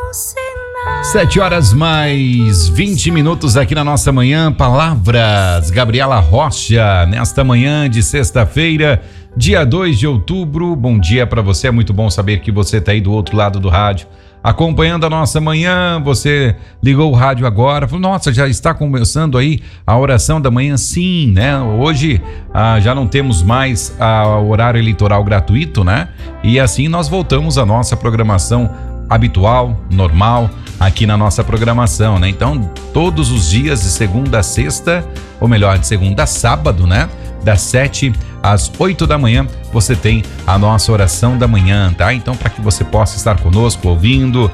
7h mais 20 aqui na nossa manhã. Palavras, Gabriela Rocha, nesta manhã de sexta-feira, dia 2 de outubro. Bom dia para você, é muito bom saber que você tá aí do outro lado do rádio, acompanhando a nossa manhã. Você ligou o rádio agora, falou, nossa, já está começando aí a oração da manhã? Sim, né? Hoje já não temos mais o horário eleitoral gratuito, né? E assim nós voltamos à nossa programação habitual, normal, aqui na nossa programação, né? Então, todos os dias de segunda a sexta, ou melhor, de segunda a sábado, né? Das 7 às 8 da manhã, você tem a nossa oração da manhã, tá? Então, para que você possa estar conosco, ouvindo,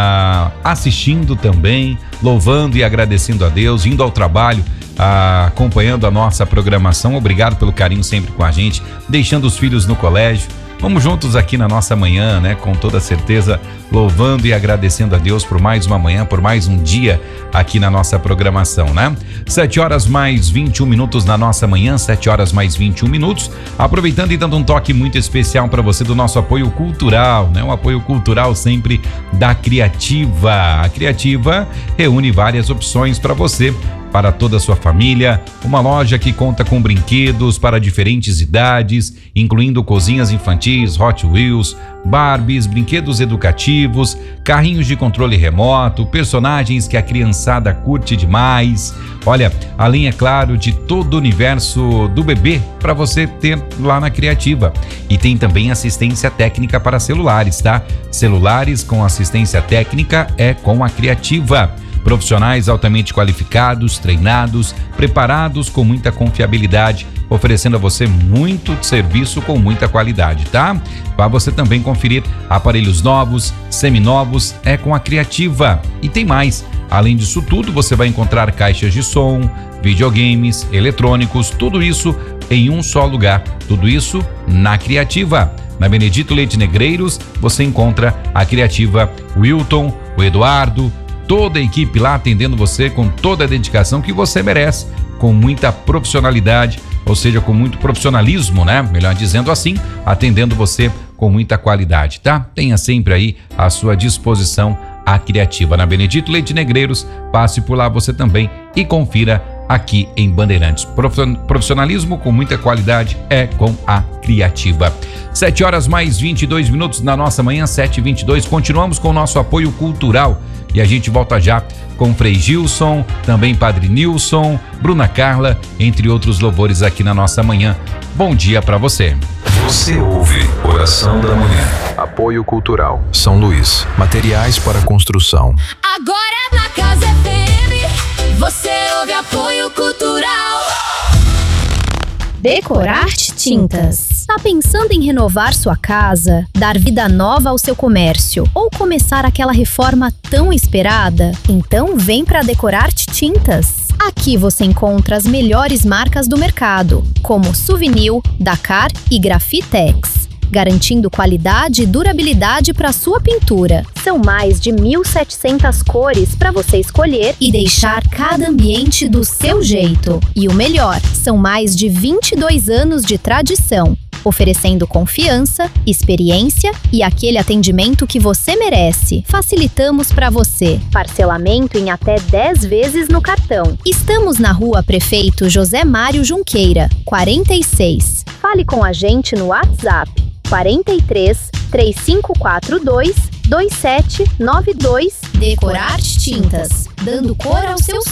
assistindo também, louvando e agradecendo a Deus, indo ao trabalho, acompanhando a nossa programação. Obrigado pelo carinho sempre com a gente, deixando os filhos no colégio. Vamos juntos aqui na nossa manhã, né? Com toda certeza, louvando e agradecendo a Deus por mais uma manhã, por mais um dia aqui na nossa programação, né? 7h mais 21 na nossa manhã, 7h mais 21. Aproveitando e dando um toque muito especial para você do nosso apoio cultural, né? Um apoio cultural sempre da Criativa. A Criativa reúne várias opções para você, para toda a sua família, uma loja que conta com brinquedos para diferentes idades, incluindo cozinhas infantis, Hot Wheels, Barbies, brinquedos educativos, carrinhos de controle remoto, personagens que a criançada curte demais. Olha, além, é claro, de todo o universo do bebê para você ter lá na Criativa. E tem também assistência técnica para celulares, tá? Celulares com assistência técnica é com a Criativa. Profissionais altamente qualificados, treinados, preparados com muita confiabilidade, oferecendo a você muito serviço com muita qualidade, tá? Para você também conferir aparelhos novos, seminovos, é com a Criativa. E tem mais, além disso tudo, você vai encontrar caixas de som, videogames, eletrônicos, tudo isso em um só lugar, tudo isso na Criativa. Na Benedito Leite Negreiros, você encontra a Criativa, o Wilton, o Eduardo, toda a equipe lá atendendo você com toda a dedicação que você merece, com muita profissionalidade, ou seja, com muito profissionalismo, né? Melhor dizendo assim, atendendo você com muita qualidade, tá? Tenha sempre aí à sua disposição a Criativa. Na Benedito Leite Negreiros, passe por lá você também e confira aqui em Bandeirantes. Profissionalismo com muita qualidade é com a Criativa. 7h mais 22 na nossa manhã, 7h22. Continuamos com o nosso apoio cultural. E a gente volta já com Frei Gilson, também Padre Nilson, Bruna Carla, entre outros louvores aqui na nossa manhã. Bom dia para você. Você ouve Oração da Manhã. Apoio Cultural São Luís. Materiais para construção. Agora na Casa FM, você ouve Apoio Cultural. Decorarte Tintas. Tá pensando em renovar sua casa, dar vida nova ao seu comércio ou começar aquela reforma tão esperada? Então vem para Decorarte Tintas. Aqui você encontra as melhores marcas do mercado, como Souvenir, Dakar e Grafitex, garantindo qualidade e durabilidade para sua pintura. São mais de 1.700 cores para você escolher e deixar cada ambiente do seu jeito. E o melhor, são mais de 22 anos de tradição, oferecendo confiança, experiência e aquele atendimento que você merece. Facilitamos para você. Parcelamento em até 10 vezes no cartão. Estamos na Rua Prefeito José Mário Junqueira, 46. Fale com a gente no WhatsApp 43 3542 2792. Decorarte Tintas, dando cor ao seu